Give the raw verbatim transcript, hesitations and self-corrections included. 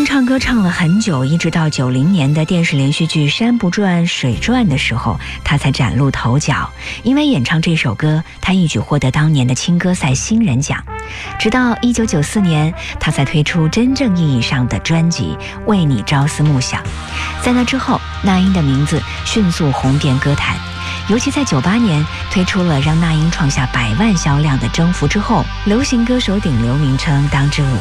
唱歌唱了很久，一直到九零年的电视连续剧《山不转水转》的时候，她才崭露头角。因为演唱这首歌，她一举获得当年的青歌赛新人奖。直到一九九四年，她才推出真正意义上的专辑《为你朝思暮想》。在那之后，那英的名字迅速红遍歌坛。尤其在九八年推出了让那英创下百万销量的《征服》之后，流行歌手顶流名称当之无